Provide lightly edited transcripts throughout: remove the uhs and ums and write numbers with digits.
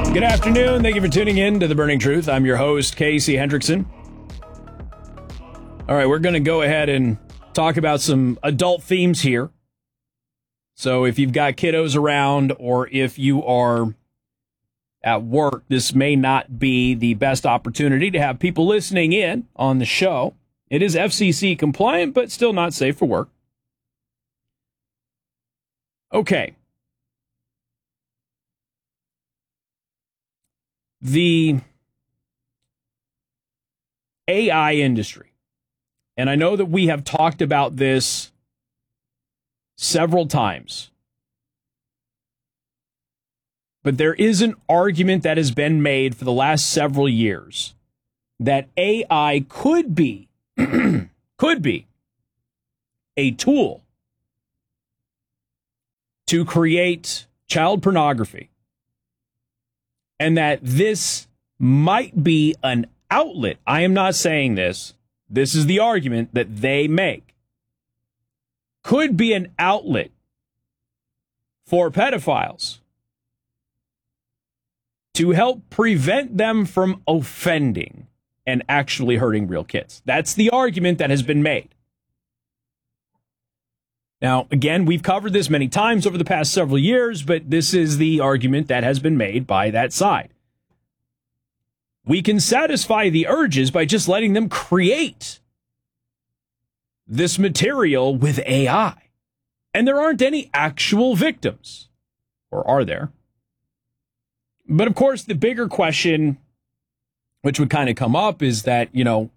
Good afternoon. Thank you for tuning in to The Burning Truth. I'm your host, Casey Hendrickson. All right, we're going to go ahead and talk about some adult themes here. So if you've got kiddos around or if you are at work, this may not be the best opportunity to have people listening in on the show. It is FCC compliant, but still not safe for work. Okay. The AI industry, and I know that we have talked about this several times, but there is an argument that has been made for the last several years that AI could be a tool to create child pornography, and that this might be an outlet. I am not saying this. This is the argument that they make. Could be an outlet for pedophiles to help prevent them from offending and actually hurting real kids. That's the argument that has been made. Now, again, we've covered this many times over the past several years, but this is the argument that has been made by that side. We can satisfy the urges by just letting them create this material with AI. And there aren't any actual victims. Or are there? But of course, the bigger question, which would kind of come up, is that,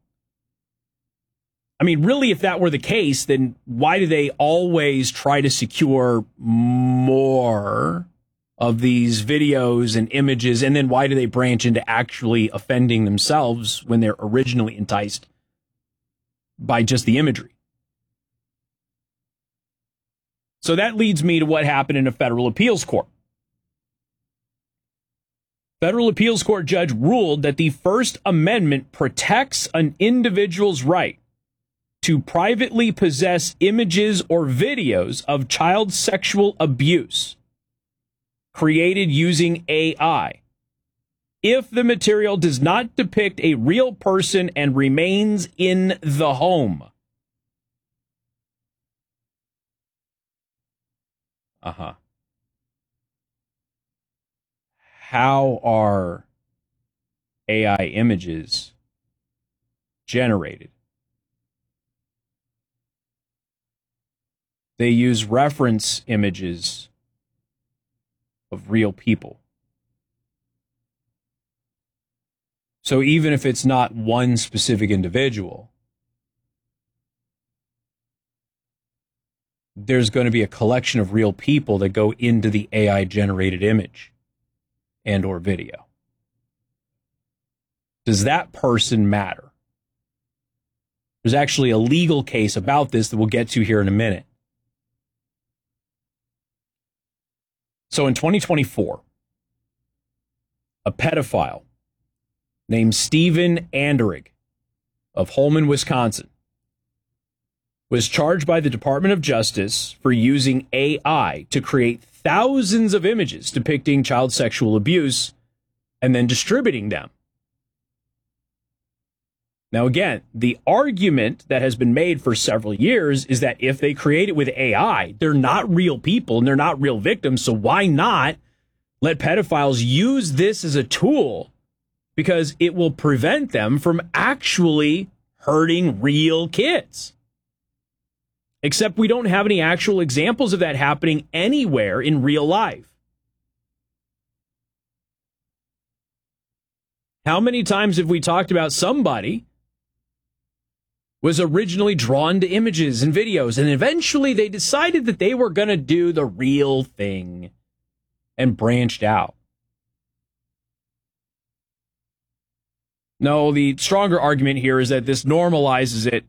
really, if that were the case, then why do they always try to secure more of these videos and images? And then why do they branch into actually offending themselves when they're originally enticed by just the imagery? So that leads me to what happened in a federal appeals court. Federal appeals court judge ruled that the First Amendment protects an individual's right to privately possess images or videos of child sexual abuse created using AI if the material does not depict a real person and remains in the home. How are AI images generated? They use reference images of real people. So even if it's not one specific individual, there's going to be a collection of real people that go into the AI-generated image and or video. Does that person matter? There's actually a legal case about this that we'll get to here in a minute. So in 2024, a pedophile named Stephen Anderegg of Holmen, Wisconsin, was charged by the Department of Justice for using AI to create thousands of images depicting child sexual abuse and then distributing them. Now, again, the argument that has been made for several years is that if they create it with AI, they're not real people and they're not real victims. So why not let pedophiles use this as a tool? Because it will prevent them from actually hurting real kids. Except we don't have any actual examples of that happening anywhere in real life. How many times have we talked about somebody was originally drawn to images and videos, and eventually they decided that they were going to do the real thing and branched out? No, the stronger argument here is that this normalizes it,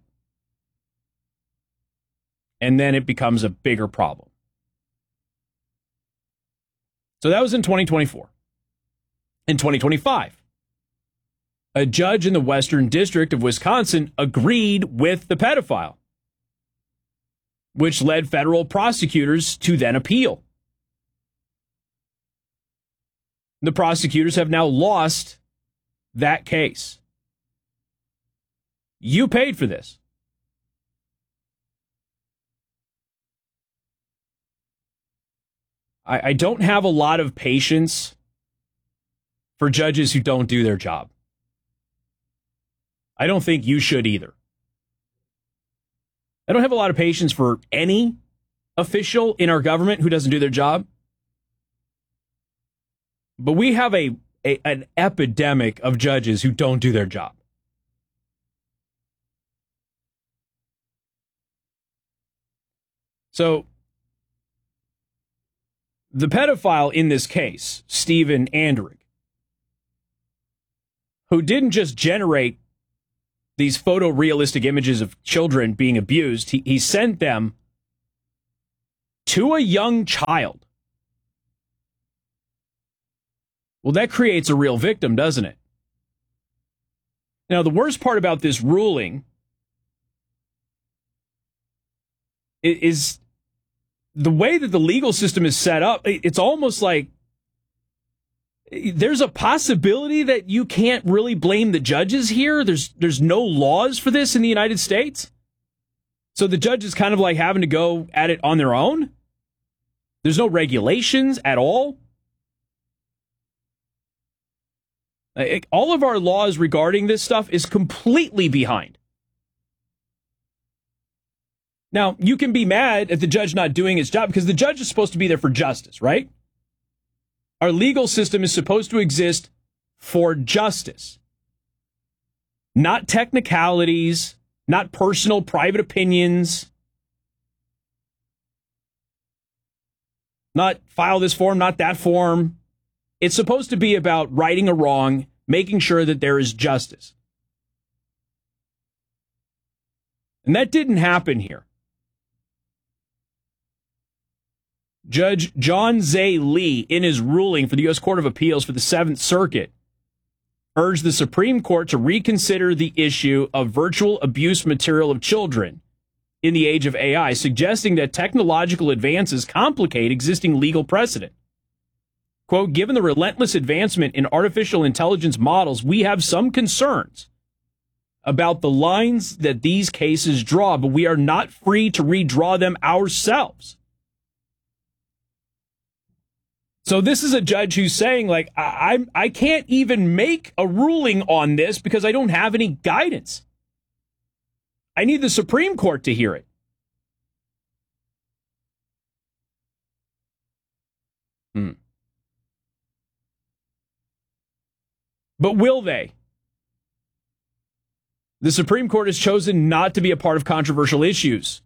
and then it becomes a bigger problem. So that was in 2024. In 2025, a judge in the Western District of Wisconsin agreed with the pedophile, which led federal prosecutors to then appeal. The prosecutors have now lost that case. You paid for this. I don't have a lot of patience for judges who don't do their job. I don't think you should either. I don't have a lot of patience for any official in our government who doesn't do their job. But we have an epidemic of judges who don't do their job. So, the pedophile in this case, Stephen Andrig, who didn't just generate these photorealistic images of children being abused, he sent them to a young child. Well, that creates a real victim, doesn't it? Now, the worst part about this ruling is the way that the legal system is set up. It's almost like there's a possibility that you can't really blame the judges here. There's no laws for this in the United States. So the judge is kind of like having to go at it on their own. There's no regulations at all. All of our laws regarding this stuff is completely behind. Now, you can be mad at the judge not doing his job because the judge is supposed to be there for justice, right? Our legal system is supposed to exist for justice, not technicalities, not personal private opinions, not file this form, not that form. It's supposed to be about righting a wrong, making sure that there is justice. And that didn't happen here. Judge John Zay Lee, in his ruling for the U.S. Court of Appeals for the Seventh Circuit, urged the Supreme Court to reconsider the issue of virtual abuse material of children in the age of AI, suggesting that technological advances complicate existing legal precedent. Quote, given the relentless advancement in artificial intelligence models, we have some concerns about the lines that these cases draw, but we are not free to redraw them ourselves. So this is a judge who's saying, like, I can't even make a ruling on this because I don't have any guidance. I need the Supreme Court to hear it. But will they? The Supreme Court has chosen not to be a part of controversial issues.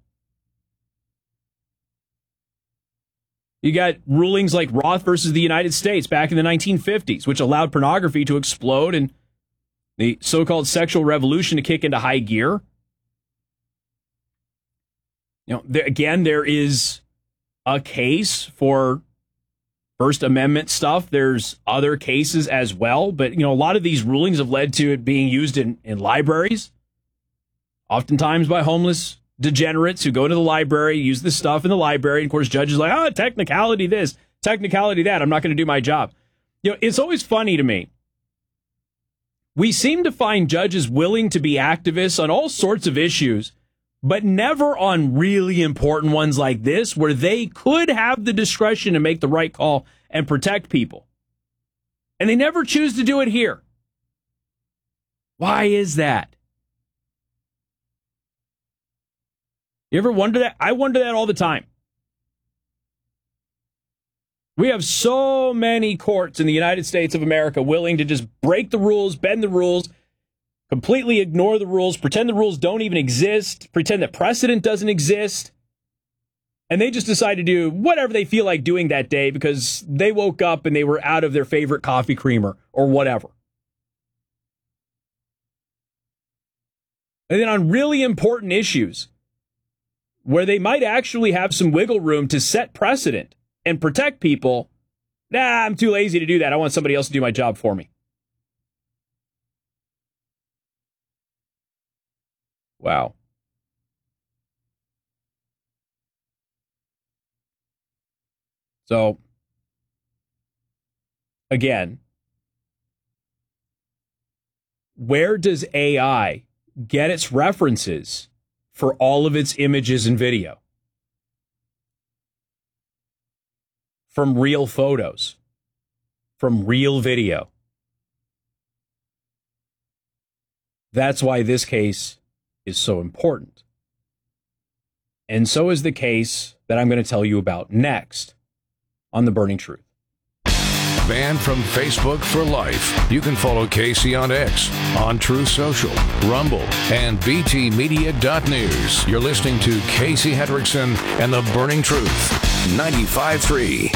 You got rulings like Roth versus the United States back in the 1950s, which allowed pornography to explode and the so-called sexual revolution to kick into high gear. You know, there is a case for First Amendment stuff. There's other cases as well, but a lot of these rulings have led to it being used in libraries, oftentimes by homeless degenerates who go to the library, use this stuff in the library, and of course judges are like, technicality this, technicality that, I'm not going to do my job. It's always funny to me. We seem to find judges willing to be activists on all sorts of issues, but never on really important ones like this, where they could have the discretion to make the right call and protect people. And they never choose to do it here. Why is that? You ever wonder that? I wonder that all the time. We have so many courts in the United States of America willing to just break the rules, bend the rules, completely ignore the rules, pretend the rules don't even exist, pretend that precedent doesn't exist, and they just decide to do whatever they feel like doing that day because they woke up and they were out of their favorite coffee creamer or whatever. And then on really important issues, where they might actually have some wiggle room to set precedent and protect people, I'm too lazy to do that. I want somebody else to do my job for me. Wow. So, Again, where does AI get its references for all of its images and video? From real photos, from real video. That's why this case is so important. And so is the case that I'm going to tell you about next on The Burning Truth. Banned from Facebook for life. You can follow Casey on X, on Truth Social, Rumble, and btmedia.news. You're listening to Casey Hendrickson and The Burning Truth. 95.3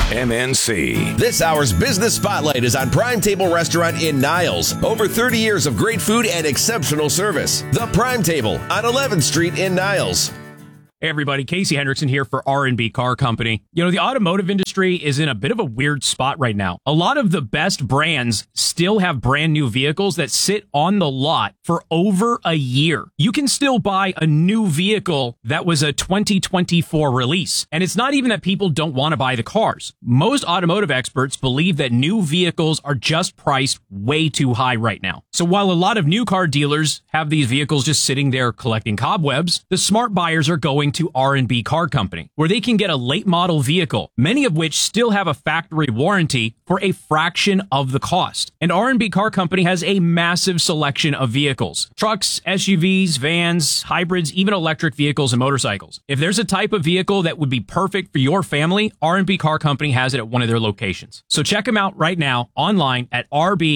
MNC. This hour's Business Spotlight is on Prime Table Restaurant in Niles. Over 30 years of great food and exceptional service. The Prime Table on 11th Street in Niles. Hey everybody, Casey Hendrickson here for R&B Car Company. You know, the automotive industry is in a bit of a weird spot right now. A lot of the best brands still have brand new vehicles that sit on the lot for over a year. You can still buy a new vehicle that was a 2024 release. And it's not even that people don't want to buy the cars. Most automotive experts believe that new vehicles are just priced way too high right now. So while a lot of new car dealers have these vehicles just sitting there collecting cobwebs, the smart buyers are going to R&B Car Company, where they can get a late model vehicle, many of which still have a factory warranty, for a fraction of the cost. And R&B Car Company has a massive selection of vehicles: trucks, SUVs, vans, hybrids, even electric vehicles and motorcycles. If there's a type of vehicle that would be perfect for your family, R&B Car Company has it at one of their locations. So check them out right now online at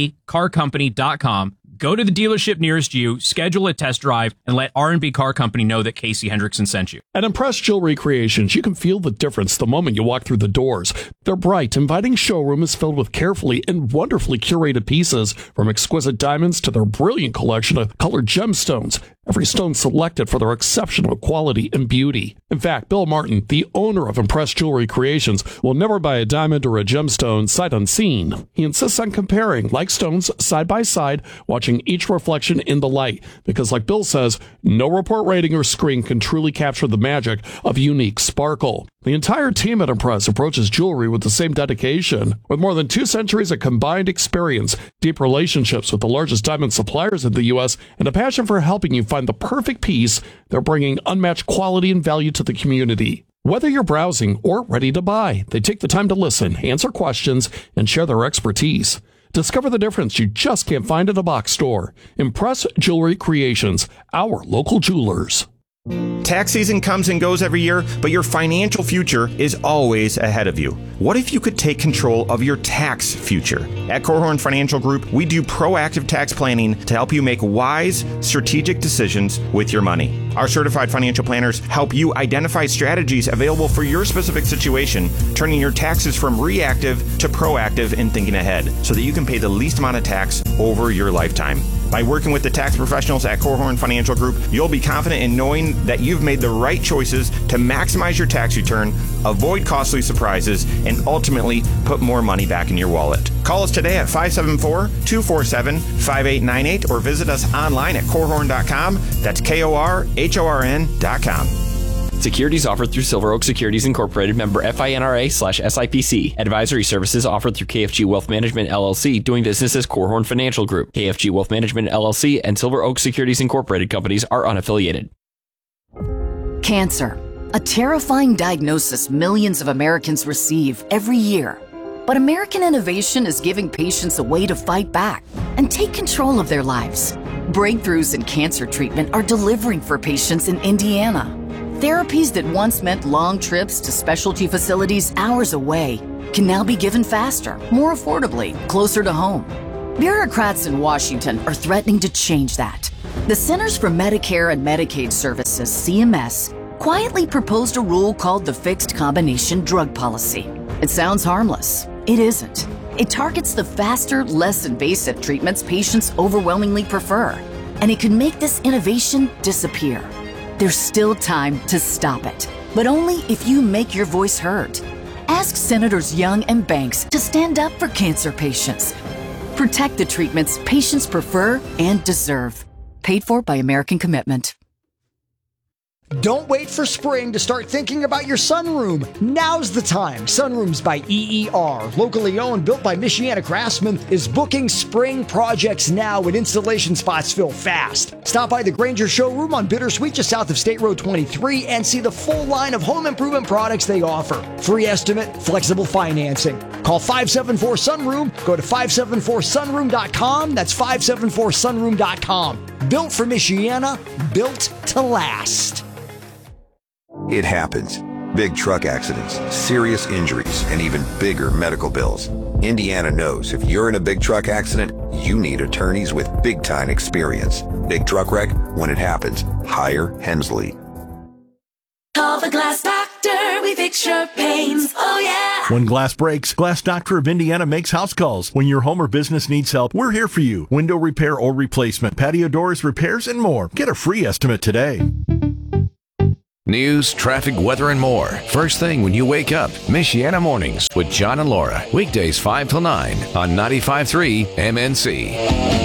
rbcarcompany.com. Go to the dealership nearest you, schedule a test drive, and let R&B Car Company know that Casey Hendrickson sent you. At Impress Jewelry Creations, you can feel the difference the moment you walk through the doors. Their bright, inviting showroom is filled with carefully and wonderfully curated pieces, from exquisite diamonds to their brilliant collection of colored gemstones. Every stone selected for their exceptional quality and beauty. In fact, Bill Martin, the owner of Impress Jewelry Creations, will never buy a diamond or a gemstone sight unseen. He insists on comparing like stones side by side, watching each reflection in the light, because like Bill says, no report rating or screen can truly capture the magic of unique sparkle. The entire team at Impress approaches jewelry with the same dedication. With more than 2 centuries of combined experience, deep relationships with the largest diamond suppliers in the U.S., and a passion for helping you find the perfect piece, they're bringing unmatched quality and value to the community. Whether you're browsing or ready to buy, they take the time to listen, answer questions, and share their expertise. Discover the difference you just can't find at a box store. Impress Jewelry Creations, our local jewelers. Tax season comes and goes every year, but your financial future is always ahead of you. What if you could take control of your tax future? At Korhorn Financial Group, we do proactive tax planning to help you make wise, strategic decisions with your money. Our certified financial planners help you identify strategies available for your specific situation, turning your taxes from reactive to proactive in thinking ahead, so that you can pay the least amount of tax over your lifetime. By working with the tax professionals at Korhorn Financial Group, you'll be confident in knowing that you've made the right choices to maximize your tax return, avoid costly surprises, and ultimately put more money back in your wallet. Call us today at 574-247-5898 or visit us online at korhorn.com. That's KORHORN.com. Securities offered through Silver Oak Securities Incorporated, member FINRA/SIPC. Advisory services offered through KFG Wealth Management, LLC, doing business as Korhorn Financial Group. KFG Wealth Management, LLC, and Silver Oak Securities Incorporated companies are unaffiliated. Cancer, a terrifying diagnosis millions of Americans receive every year. But American innovation is giving patients a way to fight back and take control of their lives. Breakthroughs in cancer treatment are delivering for patients in Indiana. Therapies that once meant long trips to specialty facilities hours away can now be given faster, more affordably, closer to home. Bureaucrats in Washington are threatening to change that. The Centers for Medicare and Medicaid Services, CMS, quietly proposed a rule called the Fixed Combination Drug Policy. It sounds harmless. It isn't. It targets the faster, less invasive treatments patients overwhelmingly prefer, and it could make this innovation disappear. There's still time to stop it, but only if you make your voice heard. Ask Senators Young and Banks to stand up for cancer patients. Protect the treatments patients prefer and deserve. Paid for by American Commitment. Don't wait for spring to start thinking about your sunroom. Now's the time. Sunrooms by EER, locally owned, built by Michiana craftsmen, is booking spring projects now when installation spots fill fast. Stop by the Granger showroom on Bittersweet just south of State Road 23 and see the full line of home improvement products they offer. Free estimate, flexible financing. Call 574-SUNROOM. Go to 574sunroom.com. That's 574sunroom.com. Built for Michiana, built to last. It happens. Big truck accidents, serious injuries, and even bigger medical bills. Indiana knows if you're in a big truck accident, you need attorneys with big-time experience. Big truck wreck, when it happens, hire Hensley. Call the Glass Doctor, we fix your pains, oh yeah! When glass breaks, Glass Doctor of Indiana makes house calls. When your home or business needs help, we're here for you. Window repair or replacement, patio doors, repairs, and more. Get a free estimate today. News, traffic, weather, and more. First thing when you wake up, Michiana Mornings with John and Laura. Weekdays 5 till 9 on 95.3 MNC.